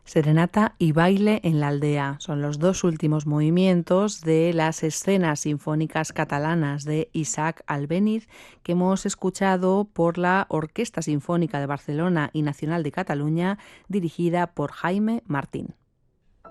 Serenata y baile en la aldea son los dos últimos movimientos de las escenas sinfónicas catalanas de Isaac Albéniz que hemos escuchado por la Orquesta Sinfónica de Barcelona y Nacional de Cataluña, dirigida por Jaime Martín.